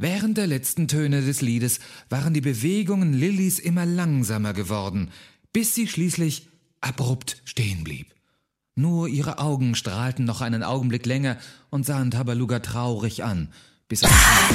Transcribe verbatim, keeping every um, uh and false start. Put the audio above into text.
Während der letzten Töne des Liedes waren die Bewegungen Lillys immer langsamer geworden, bis sie schließlich abrupt stehen blieb. Nur ihre Augen strahlten noch einen Augenblick länger und sahen Tabaluga traurig an, bis er